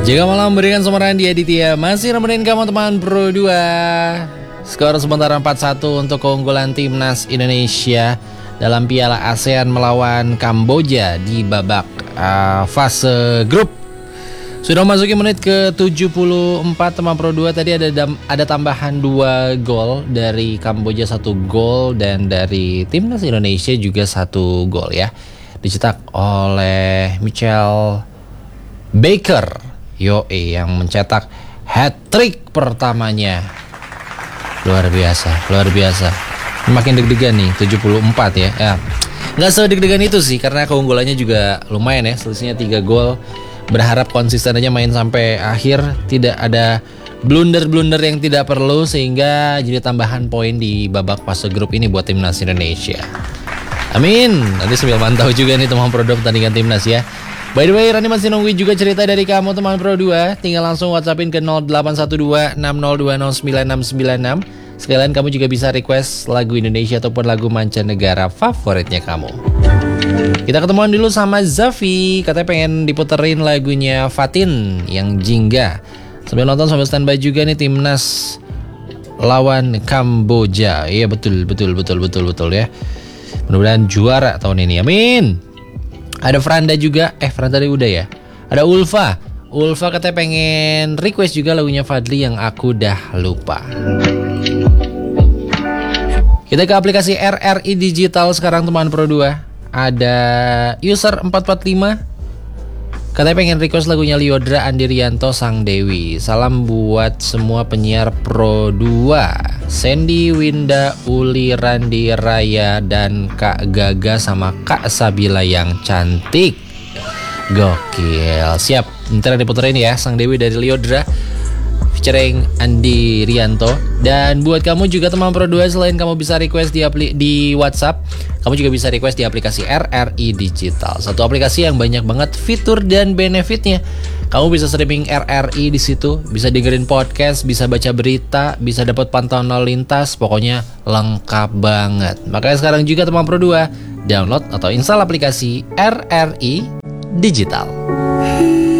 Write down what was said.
Jaga malam berikan sumberan di Aditya. Masih nemenin kamu teman Pro 2. Skor sementara 4-1 untuk keunggulan timnas Indonesia dalam Piala ASEAN melawan Kamboja di babak fase grup. Sudah memasuki menit ke 74 teman Pro 2. Tadi ada tambahan 2 gol dari Kamboja, 1 gol, dan dari timnas Indonesia juga 1 gol ya. Dicetak oleh Michel Baker yang mencetak hat-trick pertamanya. Luar biasa. Makin deg-degan nih, 74 ya. Nggak sedeg-degan itu sih, karena keunggulannya juga lumayan ya, selisihnya 3 gol. Berharap konsisten aja main sampai akhir, tidak ada blunder-blunder yang tidak perlu, sehingga jadi tambahan poin di babak fase grup ini buat timnas Indonesia. Amin. Nanti sambil mantau juga nih teman produk pertandingan timnas ya. By the way, Rani masih nungguin juga cerita dari kamu teman Pro 2. Tinggal langsung WhatsAppin ke 0812-6020-9696. Sekalian kamu juga bisa request lagu Indonesia ataupun lagu mancanegara favoritnya kamu. Kita ketemuan dulu sama Zafi. Katanya pengen diputerin lagunya Fatin yang Jingga. Sambil nonton sambil standby juga nih timnas lawan Kamboja. Iya betul ya. Mudah-mudahan juara tahun ini. Amin. Ada Franda juga. Franda tadi udah ya. Ada Ulfa katanya pengen request juga lagunya Fadli yang Aku Dah Lupa. Kita ke aplikasi RRI Digital sekarang teman Pro 2. Ada user 445 katanya pengen request lagunya Lyodra Andirianto Sang Dewi. Salam buat semua penyiar Pro 2. Sandy, Winda, Uli, Randi, Raya, dan Kak Gaga sama Kak Sabila yang cantik. Gokil. Siap, ntar diputerin ya Sang Dewi dari Lyodra featuring Andi Rianto. Dan buat kamu juga teman Pro 2, selain kamu bisa request di WhatsApp, kamu juga bisa request di aplikasi RRI Digital. Satu aplikasi yang banyak banget fitur dan benefitnya. Kamu bisa streaming RRI di situ, bisa dengerin podcast, bisa baca berita, bisa dapat pantauan lalu lintas, pokoknya lengkap banget. Makanya sekarang juga teman Pro 2, download atau install aplikasi RRI Digital.